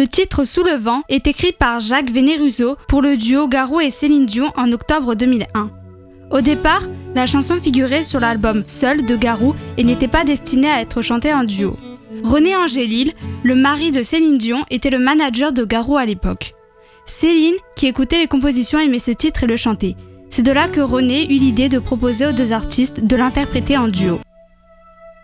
Le titre Sous le vent est écrit par Jacques Veneruso pour le duo Garou et Céline Dion en octobre 2001. Au départ, la chanson figurait sur l'album Seul de Garou et n'était pas destinée à être chantée en duo. René Angélil, le mari de Céline Dion, était le manager de Garou à l'époque. Céline, qui écoutait les compositions, aimait ce titre et le chantait. C'est de là que René eut l'idée de proposer aux deux artistes de l'interpréter en duo.